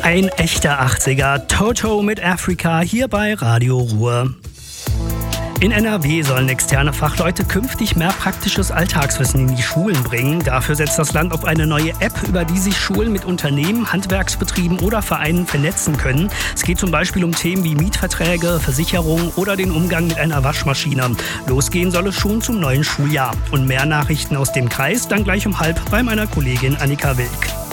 Ein echter 80er, Toto mit Afrika, hier bei Radio Ruhr. In NRW sollen externe Fachleute künftig mehr praktisches Alltagswissen in die Schulen bringen. Dafür setzt das Land auf eine neue App, über die sich Schulen mit Unternehmen, Handwerksbetrieben oder Vereinen vernetzen können. Es geht zum Beispiel um Themen wie Mietverträge, Versicherungen oder den Umgang mit einer Waschmaschine. Losgehen soll es schon zum neuen Schuljahr. Und mehr Nachrichten aus dem Kreis dann gleich um 12:30 bei meiner Kollegin Annika Wilk.